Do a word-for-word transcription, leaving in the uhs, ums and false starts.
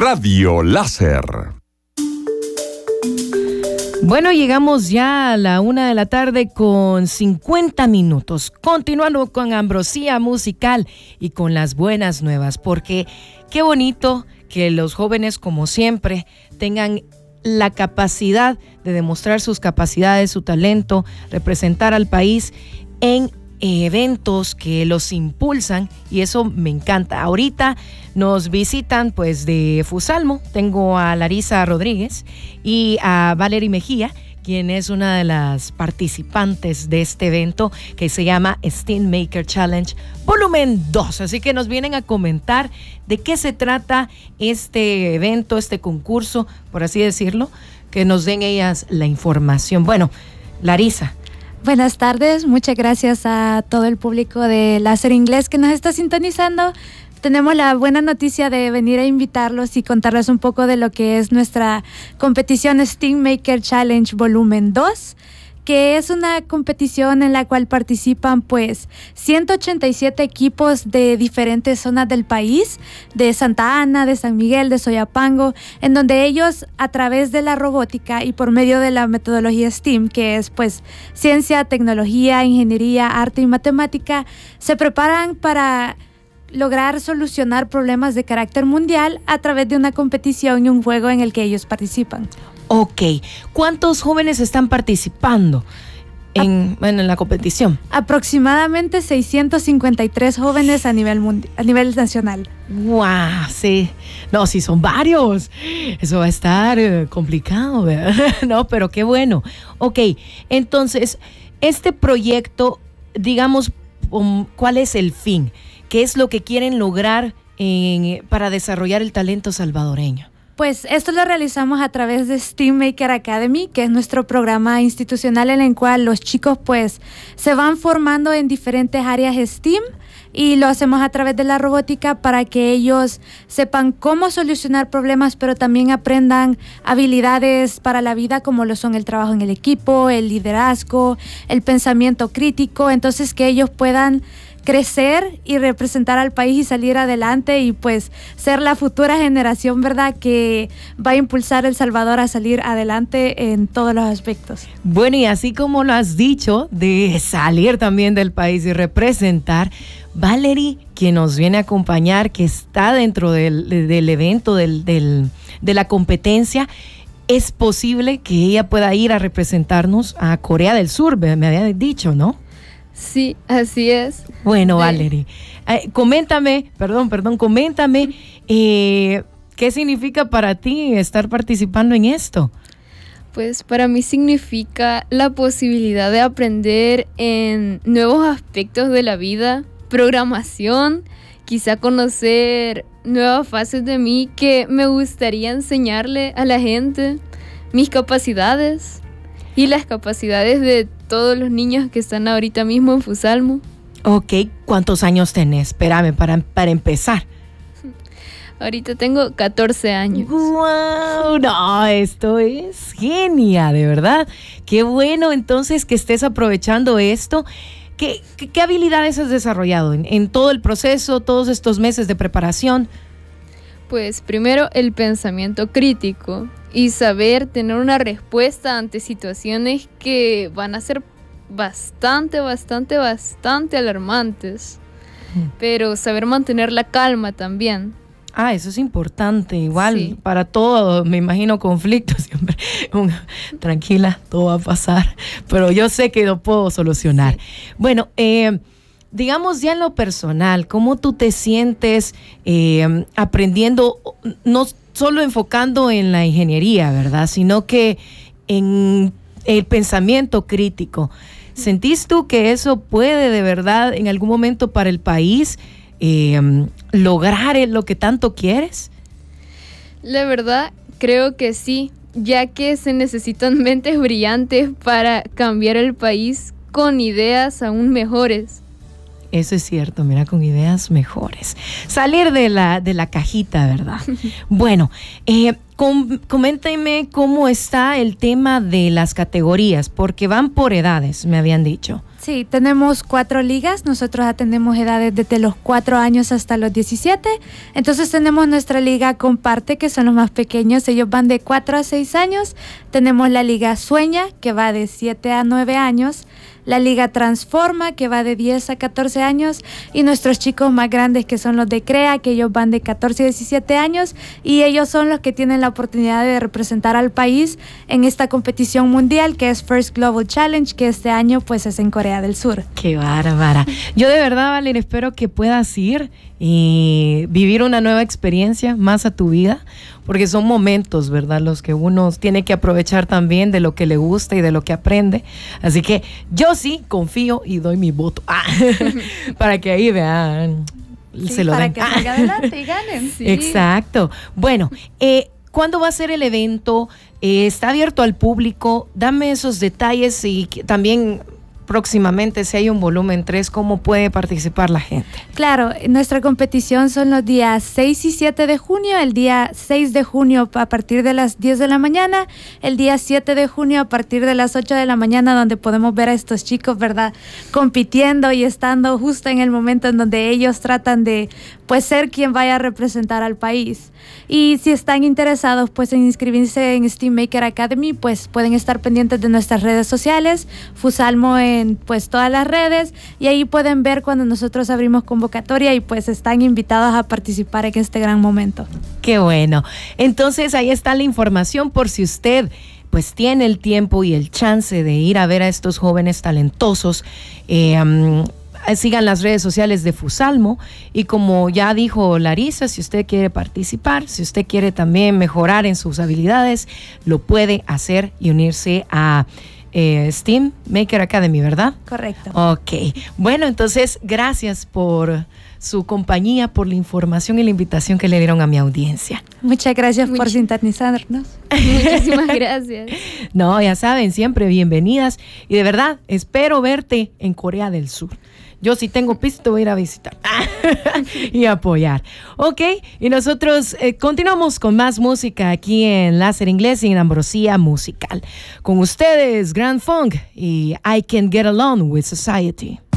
Radio Láser. Bueno, llegamos ya a la una de la tarde con cincuenta minutos, continuando con Ambrosía Musical y con las buenas nuevas, porque qué bonito que los jóvenes, como siempre, tengan la capacidad de demostrar sus capacidades, su talento, representar al país en eventos que los impulsan, y eso me encanta. Ahorita nos visitan pues de Fusalmo, tengo a Larisa Rodríguez y a Valerie Mejía, quien es una de las participantes de este evento que se llama Steam Maker Challenge Volumen dos, así que nos vienen a comentar de qué se trata este evento, este concurso, por así decirlo, que nos den ellas la información. Bueno, Larisa. Buenas tardes, muchas gracias a todo el público de Láser Inglés que nos está sintonizando. Tenemos la buena noticia de venir a invitarlos y contarles un poco de lo que es nuestra competición Steam Maker Challenge Volumen dos, que es una competición en la cual participan pues ciento ochenta y siete equipos de diferentes zonas del país, de Santa Ana, de San Miguel, de Soyapango, en donde ellos a través de la robótica y por medio de la metodología STEAM, que es pues ciencia, tecnología, ingeniería, arte y matemática, se preparan para lograr solucionar problemas de carácter mundial a través de una competición y un juego en el que ellos participan. Ok, ¿cuántos jóvenes están participando en, bueno, en la competición? Aproximadamente seiscientos cincuenta y tres jóvenes a nivel mundi- a nivel nacional. ¡Guau! Sí, no, sí son varios. Eso va a estar eh, complicado, ¿verdad? No, pero qué bueno. Ok, entonces, este proyecto, digamos, um, ¿cuál es el fin? ¿Qué es lo que quieren lograr en, para desarrollar el talento salvadoreño? Pues esto lo realizamos a través de Steam Maker Academy, que es nuestro programa institucional en el cual los chicos pues se van formando en diferentes áreas STEAM, y lo hacemos a través de la robótica para que ellos sepan cómo solucionar problemas, pero también aprendan habilidades para la vida como lo son el trabajo en el equipo, el liderazgo, el pensamiento crítico, entonces que ellos puedan crecer y representar al país y salir adelante y pues ser la futura generación, ¿verdad?, que va a impulsar El Salvador a salir adelante en todos los aspectos. Bueno, y así como lo has dicho, de salir también del país y representar, Valerie, quien nos viene a acompañar, que está dentro del, del evento, del, del, de la competencia, es posible que ella pueda ir a representarnos a Corea del Sur, me había dicho, ¿no? Sí, así es. Bueno, de... Valerie, eh, coméntame, perdón, perdón, coméntame, eh, ¿qué significa para ti estar participando en esto? Pues para mí significa la posibilidad de aprender en nuevos aspectos de la vida, programación, quizá conocer nuevas fases de mí que me gustaría enseñarle a la gente, mis capacidades y las capacidades de todos los niños que están ahorita mismo en Fusalmo. Ok, ¿cuántos años tenés? Espérame, para, para empezar. Ahorita tengo catorce años. ¡Wow! No, esto es genia, de verdad. Qué bueno entonces que estés aprovechando esto. ¿Qué, qué, qué habilidades has desarrollado en, en todo el proceso, todos estos meses de preparación? Pues primero el pensamiento crítico y saber tener una respuesta ante situaciones que van a ser bastante, bastante, bastante alarmantes. Mm. Pero saber mantener la calma también. Ah, eso es importante, igual sí. Para todo, me imagino conflictos, siempre. Tranquila, todo va a pasar, pero yo sé que lo puedo solucionar. Sí. Bueno, eh, digamos ya en lo personal, ¿cómo tú te sientes eh, aprendiendo, no solo enfocando en la ingeniería, ¿verdad?, sino que en el pensamiento crítico? ¿Sentís tú que eso puede de verdad en algún momento para el país eh, lograr lo que tanto quieres? La verdad, creo que sí, ya que se necesitan mentes brillantes para cambiar el país con ideas aún mejores. Eso es cierto, mira, con ideas mejores. Salir de la, de la cajita, ¿verdad? Bueno, eh, com, coméntame cómo está el tema de las categorías, porque van por edades, me habían dicho. Sí, tenemos cuatro ligas. Nosotros atendemos edades desde los cuatro años hasta los diecisiete. Entonces tenemos nuestra liga Comparte, que son los más pequeños. Ellos van de cuatro a seis años. Tenemos la liga Sueña, que va de siete a nueve años. La liga Transforma, que va de diez a catorce años, y nuestros chicos más grandes, que son los de CREA, que ellos van de catorce a diecisiete años, y ellos son los que tienen la oportunidad de representar al país en esta competición mundial, que es First Global Challenge, que este año pues es en Corea del Sur. ¡Qué bárbara! Yo de verdad, Valeria, espero que puedas ir y vivir una nueva experiencia más a tu vida, porque son momentos, ¿verdad?, los que uno tiene que aprovechar también de lo que le gusta y de lo que aprende. Así que yo sí confío y doy mi voto ah, para que ahí vean, sí, se lo para den. que salga adelante y ganen. Sí. Exacto. Bueno, eh, ¿cuándo va a ser el evento? Eh, ¿Está abierto al público? Dame esos detalles y también próximamente, si hay un volumen tres, ¿cómo puede participar la gente? Claro, nuestra competición son los días seis y siete de junio, el día seis de junio a partir de las diez de la mañana, el día siete de junio a partir de las ocho de la mañana, donde podemos ver a estos chicos, ¿verdad?, compitiendo y estando justo en el momento en donde ellos tratan de, pues, ser quien vaya a representar al país. Y si están interesados, pues, en inscribirse en Steam Maker Academy, pues pueden estar pendientes de nuestras redes sociales, Fusalmo en, pues, todas las redes, y ahí pueden ver cuando nosotros abrimos convocatoria y pues están invitados a participar en este gran momento. Qué bueno. Entonces ahí está la información por si usted pues tiene el tiempo y el chance de ir a ver a estos jóvenes talentosos. Eh, um, Sigan las redes sociales de Fusalmo, y como ya dijo Larisa, si usted quiere participar, si usted quiere también mejorar en sus habilidades, lo puede hacer y unirse a eh, Steam Maker Academy, ¿verdad? Correcto. Ok, bueno, entonces gracias por su compañía, por la información y la invitación que le dieron a mi audiencia. Muchas gracias Much- por sintonizarnos. Muchísimas gracias. No, ya saben, siempre bienvenidas, y de verdad espero verte en Corea del Sur. Yo si tengo piso te voy a ir a visitar y apoyar. Ok, y nosotros eh, continuamos con más música aquí en Láser Inglés y en Ambrosía Musical. Con ustedes, Grand Funk y I Can Get Along with Society.